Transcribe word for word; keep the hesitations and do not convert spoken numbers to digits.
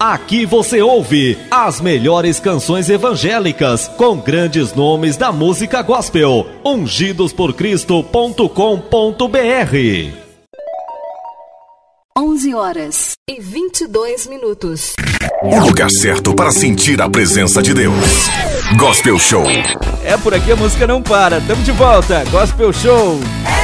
Aqui você ouve as melhores canções evangélicas com grandes nomes da música gospel. ungidos por cristo ponto com ponto b r. onze horas e vinte e dois minutos. O lugar certo para sentir a presença de Deus. Gospel Show. É, por aqui a música não para. Tamo de volta. Gospel Show.